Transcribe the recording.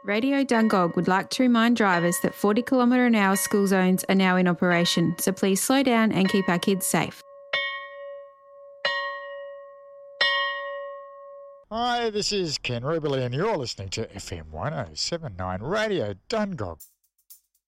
Radio Dungog would like to remind drivers that 40 km/h school zones are now in operation, so please slow down and keep our kids safe. Hi, this is Ken Ruberly and you're listening to FM 1079 Radio Dungog.